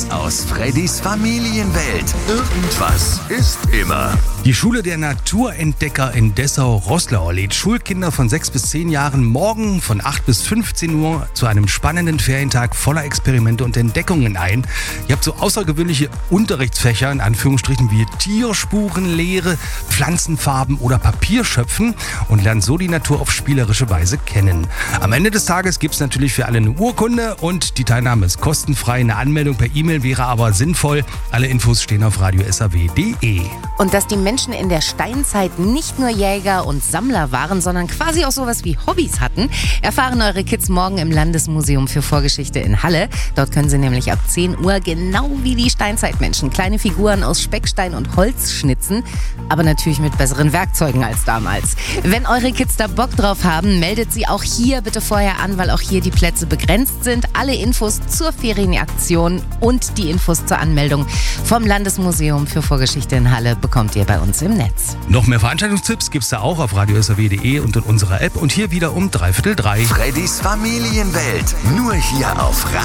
aus Freddys Familienwelt. Irgendwas ist immer. Die Schule der Naturentdecker in Dessau-Roßlau lädt Schulkinder von 6 bis 10 Jahren morgen von 8 bis 15 Uhr zu einem spannenden Ferientag voller Experimente und Entdeckungen ein. Ihr habt so außergewöhnliche Unterrichtsfächer, in Anführungsstrichen, wie Tierspurenlehre, Pflanzenfarben oder Papierschöpfen und lernt so die Natur auf spielerische Weise kennen. Am Ende des Tages gibt es natürlich für alle eine Urkunde und die Teilnahme ist kostenfrei. Eine Anmeldung per E-Mail wäre aber sinnvoll. Alle Infos stehen auf radiosaw.de. Und dass die Menschen in der Steinzeit nicht nur Jäger und Sammler waren, sondern quasi auch sowas wie Hobbys hatten, erfahren eure Kids morgen im Landesmuseum für Vorgeschichte in Halle. Dort können sie nämlich ab 10 Uhr genau wie die Steinzeitmenschen kleine Figuren aus Speckstein und Holz schnitzen, aber natürlich mit besseren Werkzeugen als damals. Wenn eure Kids da Bock drauf haben, meldet sie auch hier bitte vorher an, weil auch hier die Plätze begrenzt sind. Alle Infos zur Ferienaktion und die Infos zur Anmeldung vom Landesmuseum für Vorgeschichte in Halle bekommt ihr bei uns im Netz. Noch mehr Veranstaltungstipps gibt's da auch auf radiosaw.de und in unserer App und hier wieder um 14:45. Freddys Familienwelt. Nur hier auf